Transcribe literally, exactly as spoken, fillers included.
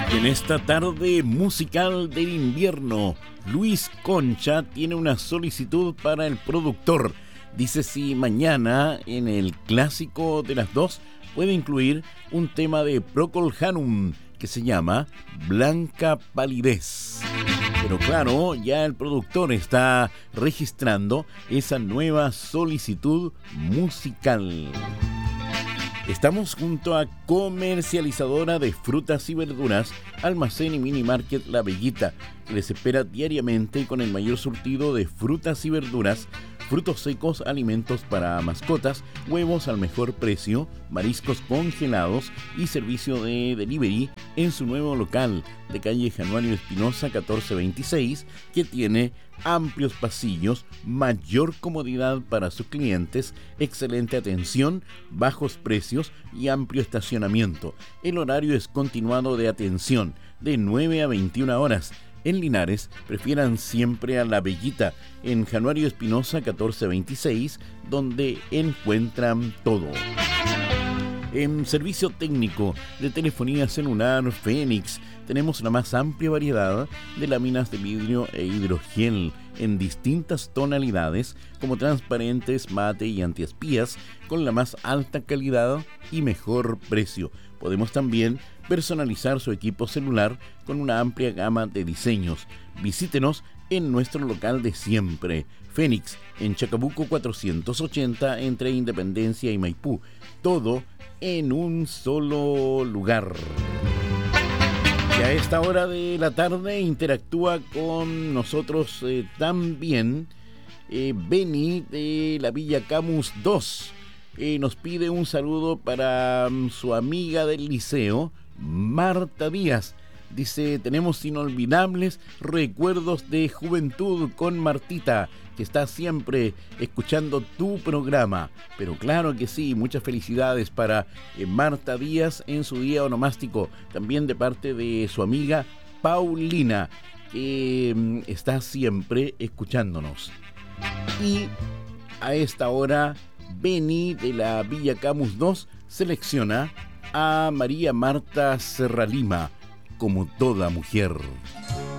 Y en esta tarde musical del invierno, Luis Concha tiene una solicitud para el productor. Dice si mañana en el clásico de las dos puede incluir un tema de Procol Harum que se llama Blanca Palidez. Pero claro, ya el productor está registrando esa nueva solicitud musical. Estamos junto a comercializadora de frutas y verduras, Almacén y Mini Market La Veguita, que les espera diariamente con el mayor surtido de frutas y verduras, frutos secos, alimentos para mascotas, huevos al mejor precio, mariscos congelados y servicio de delivery en su nuevo local de calle Januario Espinosa catorce veintiséis, que tiene amplios pasillos, mayor comodidad para sus clientes, excelente atención, bajos precios y amplio estacionamiento. El horario es continuado de atención de nueve a veintiuna horas. En Linares, prefieran siempre a La Veguita, en Januario Espinosa catorce veintiséis, donde encuentran todo. En servicio técnico de telefonía celular Fénix, tenemos la más amplia variedad de láminas de vidrio e hidrogel en distintas tonalidades, como transparentes, mate y antiespías, con la más alta calidad y mejor precio. Podemos también personalizar su equipo celular con una amplia gama de diseños. Visítenos en nuestro local de siempre, Fénix, en Chacabuco cuatrocientos ochenta, entre Independencia y Maipú. Todo en un solo lugar. Y a esta hora de la tarde interactúa con nosotros eh, también eh, Beni de la Villa Camus dos. Eh, nos pide un saludo para um, su amiga del liceo, Marta Díaz. Dice, tenemos inolvidables recuerdos de juventud con Martita, que está siempre escuchando tu programa. Pero claro que sí, muchas felicidades para eh, Marta Díaz en su día onomástico, también de parte de su amiga Paulina, que eh, está siempre escuchándonos. Y a esta hora, Beni de la Villa Camus dos selecciona a María Marta Serralima, Como toda mujer.